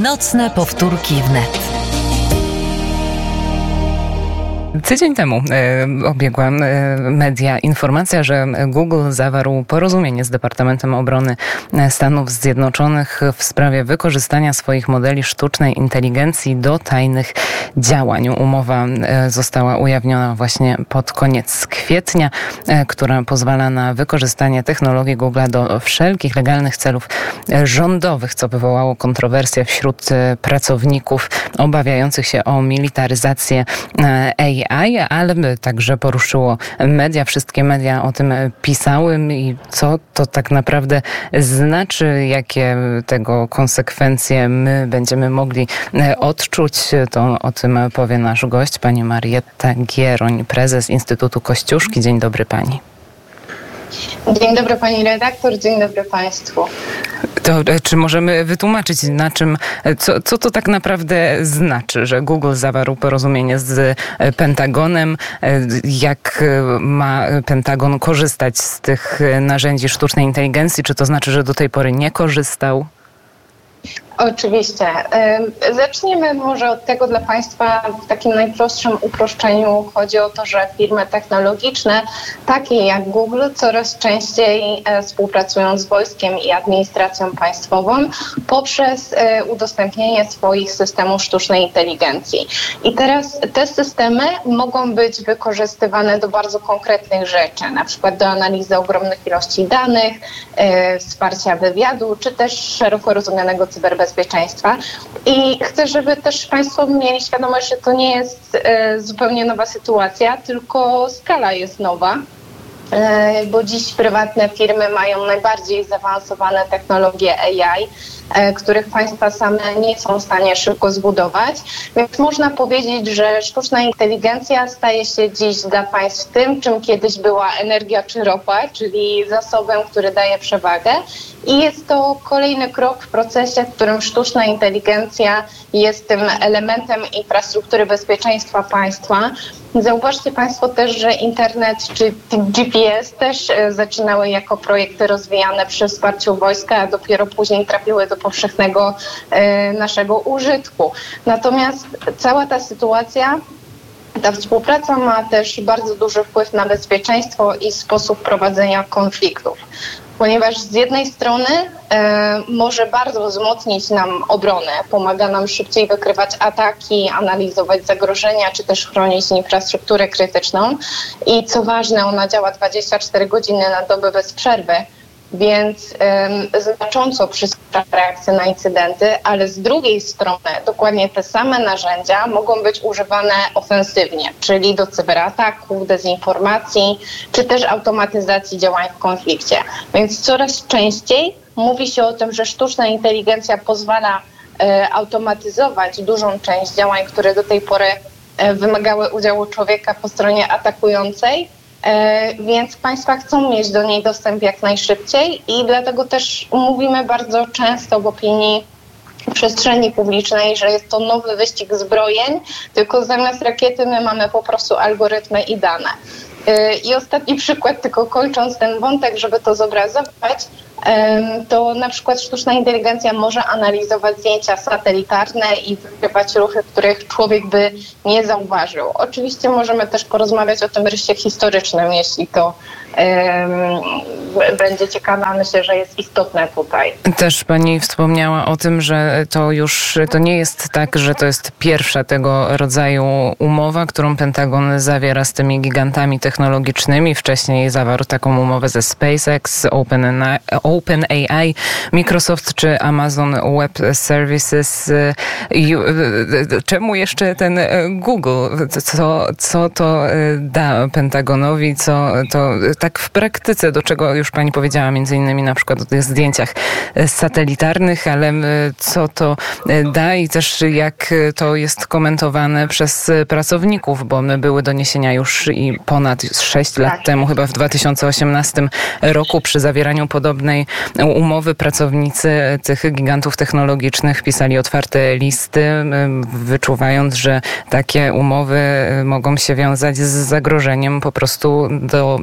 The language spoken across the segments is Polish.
Nocne powtórki wnet. Tydzień temu obiegła media informacja, że Google zawarł porozumienie z Departamentem Obrony Stanów Zjednoczonych w sprawie wykorzystania swoich modeli sztucznej inteligencji do tajnych działań. Umowa została ujawniona właśnie pod koniec kwietnia, która pozwala na wykorzystanie technologii Google do wszelkich legalnych celów rządowych, co wywołało kontrowersje wśród pracowników obawiających się o militaryzację AI, ale także poruszyło media. Wszystkie media o tym pisały i co to tak naprawdę znaczy, jakie tego konsekwencje my będziemy mogli odczuć, to o tym powie nasz gość, pani Marietta Gieroń, prezes Instytutu Kościuszki. Dzień dobry pani. Dzień dobry pani redaktor, dzień dobry państwu. To czy możemy wytłumaczyć, co to tak naprawdę znaczy, że Google zawarł porozumienie z Pentagonem? Jak ma Pentagon korzystać z tych narzędzi sztucznej inteligencji? Czy to znaczy, że do tej pory nie korzystał? Oczywiście. Zacznijmy może od tego dla państwa w takim najprostszym uproszczeniu. Chodzi o to, że firmy technologiczne, takie jak Google, coraz częściej współpracują z wojskiem i administracją państwową poprzez udostępnienie swoich systemów sztucznej inteligencji. I teraz te systemy mogą być wykorzystywane do bardzo konkretnych rzeczy, na przykład do analizy ogromnych ilości danych, wsparcia wywiadu, czy też szeroko rozumianego cyberbezpieczeństwa. I chcę, żeby też państwo mieli świadomość, że to nie jest zupełnie nowa sytuacja, tylko skala jest nowa, bo dziś prywatne firmy mają najbardziej zaawansowane technologie AI, których państwa same nie są w stanie szybko zbudować. Więc można powiedzieć, że sztuczna inteligencja staje się dziś dla państw tym, czym kiedyś była energia czy ropa, czyli zasobem, który daje przewagę. I jest to kolejny krok w procesie, w którym sztuczna inteligencja jest tym elementem infrastruktury bezpieczeństwa państwa. Zauważcie państwo też, że internet czy GPS też zaczynały jako projekty rozwijane przy wsparciu wojska, a dopiero później trafiły do powszechnego naszego użytku. Natomiast cała ta sytuacja, ta współpraca ma też bardzo duży wpływ na bezpieczeństwo i sposób prowadzenia konfliktów. Ponieważ z jednej strony może bardzo wzmocnić nam obronę, pomaga nam szybciej wykrywać ataki, analizować zagrożenia, czy też chronić infrastrukturę krytyczną. I co ważne, ona działa 24 godziny na dobę bez przerwy, więc znacząco przyspiesza reakcję na incydenty, ale z drugiej strony dokładnie te same narzędzia mogą być używane ofensywnie, czyli do cyberataków, dezinformacji, czy też automatyzacji działań w konflikcie. Więc coraz częściej mówi się o tym, że sztuczna inteligencja pozwala automatyzować dużą część działań, które do tej pory wymagały udziału człowieka po stronie atakującej, więc państwa chcą mieć do niej dostęp jak najszybciej i dlatego też mówimy bardzo często w opinii przestrzeni publicznej, że jest to nowy wyścig zbrojeń, tylko zamiast rakiety my mamy po prostu algorytmy i dane. I ostatni przykład, tylko kończąc ten wątek, żeby to zobrazować, to na przykład sztuczna inteligencja może analizować zdjęcia satelitarne i wykrywać ruchy, których człowiek by nie zauważył. Oczywiście możemy też porozmawiać o tym rysie historycznym, jeśli to będzie ciekawe, a myślę, że jest istotne tutaj. Też pani wspomniała o tym, że to nie jest tak, że to jest pierwsza tego rodzaju umowa, którą Pentagon zawiera z tymi gigantami technologicznymi. Wcześniej zawarł taką umowę ze SpaceX, OpenAI, Microsoft czy Amazon Web Services. Czemu jeszcze ten Google? Co to da Pentagonowi? Co to tak w praktyce, do czego już pani powiedziała, między innymi na przykład o tych zdjęciach satelitarnych, ale co to da i też jak to jest komentowane przez pracowników, bo były doniesienia już i ponad 6 lat temu, chyba w 2018 roku, przy zawieraniu podobnej umowy pracownicy tych gigantów technologicznych pisali otwarte listy, wyczuwając, że takie umowy mogą się wiązać z zagrożeniem po prostu do wykorzystania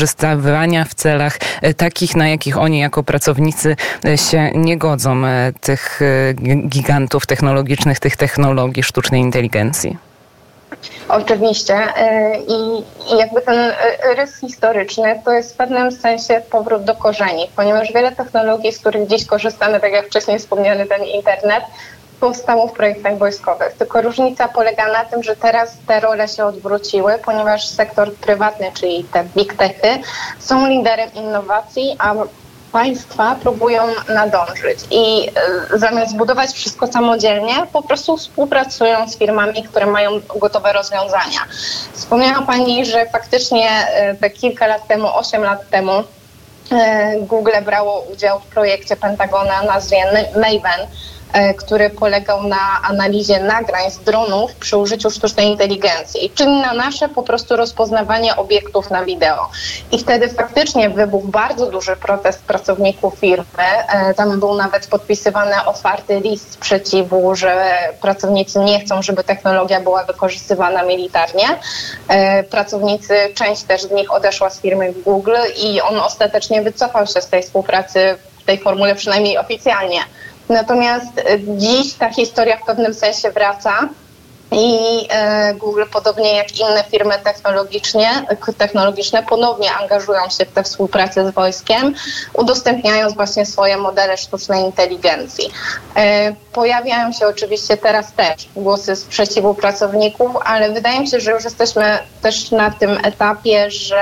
wykorzystywania w celach takich, na jakich oni jako pracownicy się nie godzą, tych gigantów technologicznych, tych technologii sztucznej inteligencji? Oczywiście i jakby ten rys historyczny to jest w pewnym sensie powrót do korzeni, ponieważ wiele technologii, z których dziś korzystamy, tak jak wcześniej wspomniany ten internet, powstało w projektach wojskowych. Tylko różnica polega na tym, że teraz te role się odwróciły, ponieważ sektor prywatny, czyli te big techy, są liderem innowacji, a państwa próbują nadążyć i zamiast budować wszystko samodzielnie, po prostu współpracują z firmami, które mają gotowe rozwiązania. Wspomniała Pani, że faktycznie te kilka lat temu, 8 lat temu, Google brało udział w projekcie Pentagona o nazwie Maven, który polegał na analizie nagrań z dronów przy użyciu sztucznej inteligencji, czyli na nasze po prostu rozpoznawanie obiektów na wideo. I wtedy faktycznie wybuchł bardzo duży protest pracowników firmy. Tam był nawet podpisywany otwarty list sprzeciwu, że pracownicy nie chcą, żeby technologia była wykorzystywana militarnie. Pracownicy, część też z nich odeszła z firmy Google i on ostatecznie wycofał się z tej współpracy w tej formule, przynajmniej oficjalnie. Natomiast dziś ta historia w pewnym sensie wraca i Google, podobnie jak inne firmy technologiczne, ponownie angażują się w tę współpracę z wojskiem, udostępniając właśnie swoje modele sztucznej inteligencji. Pojawiają się oczywiście teraz też głosy sprzeciwu pracowników, ale wydaje mi się, że już jesteśmy też na tym etapie, że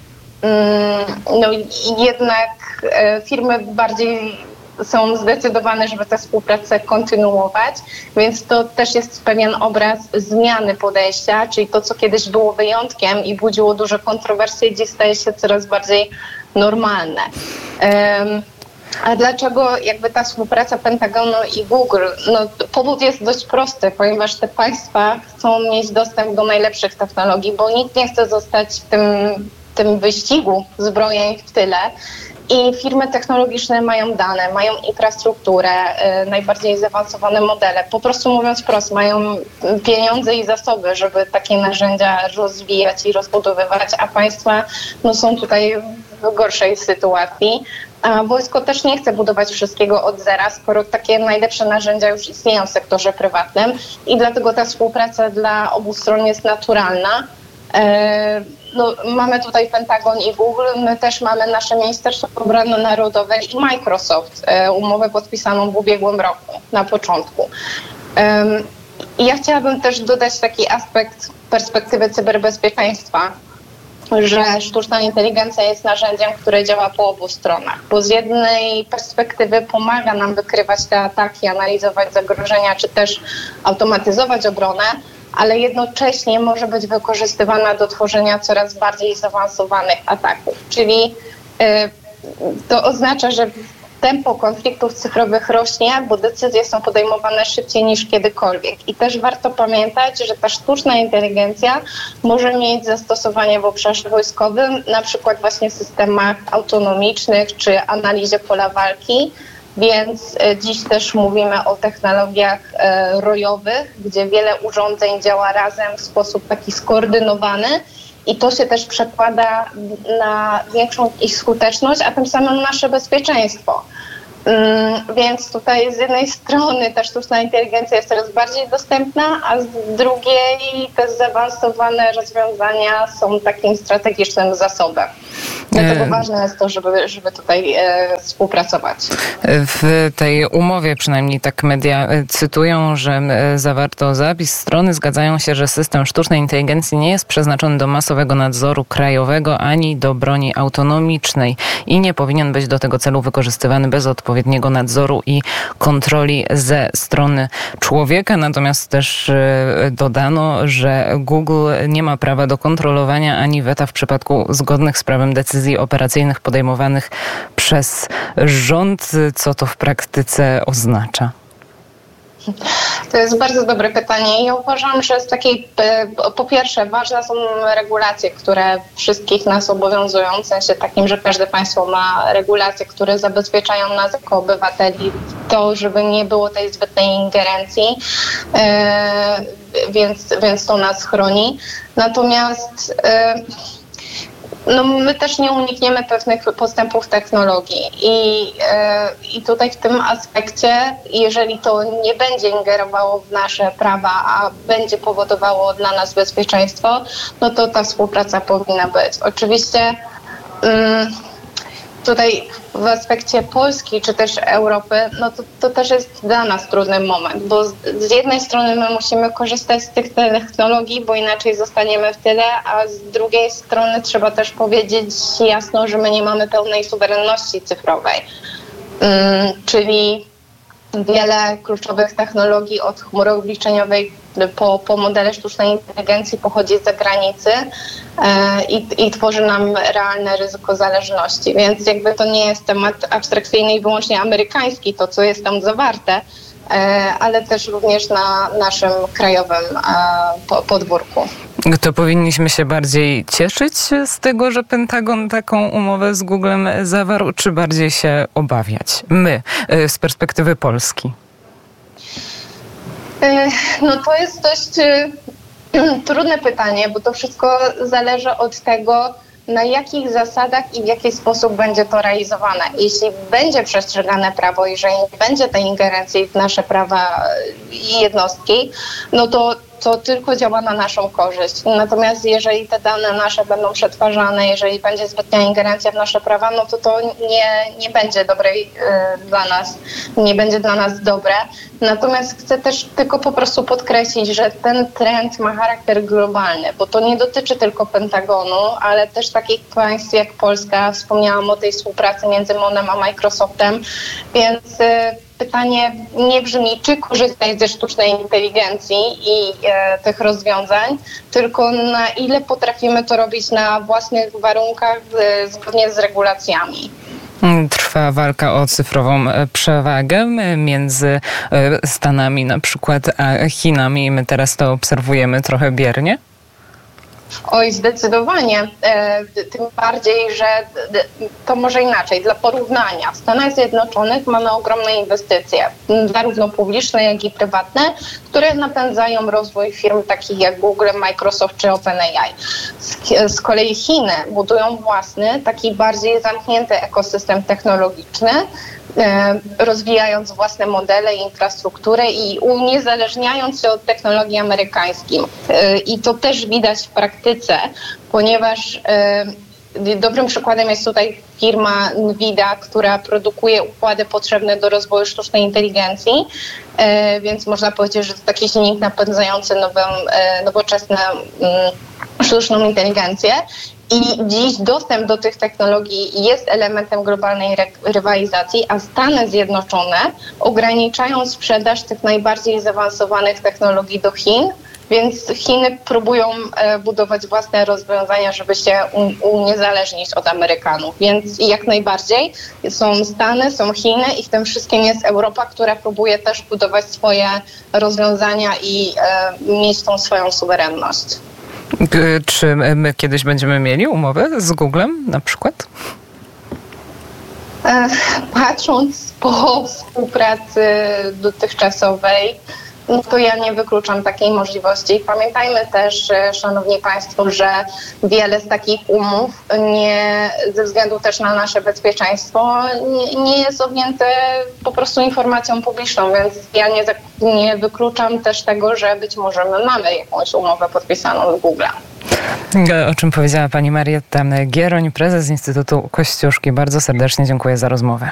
jednak firmy bardziej są zdecydowane, żeby tę współpracę kontynuować, więc to też jest pewien obraz zmiany podejścia, czyli to, co kiedyś było wyjątkiem i budziło duże kontrowersje, dziś staje się coraz bardziej normalne. A dlaczego jakby ta współpraca Pentagonu i Google? No, powód jest dość prosty, ponieważ te państwa chcą mieć dostęp do najlepszych technologii, bo nikt nie chce zostać w tym wyścigu zbrojeń w tyle. I firmy technologiczne mają dane, mają infrastrukturę, najbardziej zaawansowane modele. Po prostu mówiąc wprost, mają pieniądze i zasoby, żeby takie narzędzia rozwijać i rozbudowywać, a państwa są tutaj w gorszej sytuacji. A wojsko też nie chce budować wszystkiego od zera, skoro takie najlepsze narzędzia już istnieją w sektorze prywatnym i dlatego ta współpraca dla obu stron jest naturalna. Mamy tutaj Pentagon i Google, my też mamy nasze Ministerstwo Obrony Narodowej i Microsoft, umowę podpisaną w ubiegłym roku, na początku. I ja chciałabym też dodać taki aspekt perspektywy cyberbezpieczeństwa, że sztuczna inteligencja jest narzędziem, które działa po obu stronach, bo z jednej perspektywy pomaga nam wykrywać te ataki, analizować zagrożenia, czy też automatyzować obronę, ale jednocześnie może być wykorzystywana do tworzenia coraz bardziej zaawansowanych ataków. Czyli to oznacza, że tempo konfliktów cyfrowych rośnie, bo decyzje są podejmowane szybciej niż kiedykolwiek. I też warto pamiętać, że ta sztuczna inteligencja może mieć zastosowanie w obszarze wojskowym, na przykład właśnie w systemach autonomicznych czy analizie pola walki. Więc dziś też mówimy o technologiach rojowych, gdzie wiele urządzeń działa razem w sposób taki skoordynowany i to się też przekłada na większą ich skuteczność, a tym samym nasze bezpieczeństwo. Więc tutaj z jednej strony ta sztuczna inteligencja jest coraz bardziej dostępna, a z drugiej te zaawansowane rozwiązania są takim strategicznym zasobem. Dlatego ważne jest to, żeby tutaj współpracować. W tej umowie przynajmniej tak media cytują, że zawarto zapis. Strony zgadzają się, że system sztucznej inteligencji nie jest przeznaczony do masowego nadzoru krajowego ani do broni autonomicznej i nie powinien być do tego celu wykorzystywany bez odpowiedniego nadzoru i kontroli ze strony człowieka. Natomiast też dodano, że Google nie ma prawa do kontrolowania ani weta w przypadku zgodnych z prawem decyzji operacyjnych podejmowanych przez rząd. Co to w praktyce oznacza? To jest bardzo dobre pytanie. Ja uważam, że z takiej, po pierwsze, ważne są regulacje, które wszystkich nas obowiązują, w sensie takim, że każde państwo ma regulacje, które zabezpieczają nas jako obywateli, to, żeby nie było tej zbytnej ingerencji, więc to nas chroni. Natomiast no my też nie unikniemy pewnych postępów technologii i tutaj w tym aspekcie, jeżeli to nie będzie ingerowało w nasze prawa, a będzie powodowało dla nas bezpieczeństwo, no to ta współpraca powinna być. Oczywiście tutaj w aspekcie Polski czy też Europy, no to też jest dla nas trudny moment, bo z jednej strony my musimy korzystać z tych technologii, bo inaczej zostaniemy w tyle, a z drugiej strony trzeba też powiedzieć jasno, że my nie mamy pełnej suwerenności cyfrowej, czyli wiele kluczowych technologii od chmury obliczeniowej po modele sztucznej inteligencji pochodzi z zagranicy i tworzy nam realne ryzyko zależności. Więc jakby to nie jest temat abstrakcyjny i wyłącznie amerykański, to co jest tam zawarte, ale też również na naszym krajowym podwórku. To powinniśmy się bardziej cieszyć z tego, że Pentagon taką umowę z Googlem zawarł, czy bardziej się obawiać? My, z perspektywy Polski. No to jest dość trudne pytanie, bo to wszystko zależy od tego, na jakich zasadach i w jaki sposób będzie to realizowane. Jeśli będzie przestrzegane prawo, jeżeli nie będzie tej ingerencji w nasze prawa i jednostki, no to tylko działa na naszą korzyść. Natomiast jeżeli te dane nasze będą przetwarzane, jeżeli będzie zbytnia ingerencja w nasze prawa, no to nie będzie dobrej dla nas, nie będzie dla nas dobre. Natomiast chcę też tylko po prostu podkreślić, że ten trend ma charakter globalny, bo to nie dotyczy tylko Pentagonu, ale też takich państw jak Polska. Wspomniałam o tej współpracy między MON-em a Microsoftem, więc pytanie nie brzmi, czy korzystać ze sztucznej inteligencji i tych rozwiązań, tylko na ile potrafimy to robić na własnych warunkach zgodnie z regulacjami. Trwa walka o cyfrową przewagę między Stanami na przykład a Chinami. My teraz to obserwujemy trochę biernie. Oj, zdecydowanie. Tym bardziej, że to może inaczej. Dla porównania, w Stanach Zjednoczonych mamy ogromne inwestycje, zarówno publiczne, jak i prywatne, które napędzają rozwój firm takich jak Google, Microsoft czy OpenAI. Z kolei Chiny budują własny, taki bardziej zamknięty ekosystem technologiczny, rozwijając własne modele i infrastrukturę i uniezależniając się od technologii amerykańskich. I to też widać w praktyce, ponieważ dobrym przykładem jest tutaj firma NVIDIA, która produkuje układy potrzebne do rozwoju sztucznej inteligencji, więc można powiedzieć, że to taki silnik napędzający nowoczesną sztuczną inteligencję. I dziś dostęp do tych technologii jest elementem globalnej rywalizacji, a Stany Zjednoczone ograniczają sprzedaż tych najbardziej zaawansowanych technologii do Chin, więc Chiny próbują budować własne rozwiązania, żeby się uniezależnić od Amerykanów. Więc jak najbardziej są Stany, są Chiny i w tym wszystkim jest Europa, która próbuje też budować swoje rozwiązania i mieć tą swoją suwerenność. Czy my kiedyś będziemy mieli umowę z Googlem na przykład? Patrząc po współpracy dotychczasowej, no to ja nie wykluczam takiej możliwości. Pamiętajmy też, szanowni państwo, że wiele z takich umów ze względu też na nasze bezpieczeństwo nie jest objęte po prostu informacją publiczną, więc ja nie wykluczam też tego, że być może my mamy jakąś umowę podpisaną z Googlem. O czym powiedziała pani Marietta Gieroń, prezes Instytutu Kościuszki. Bardzo serdecznie dziękuję za rozmowę.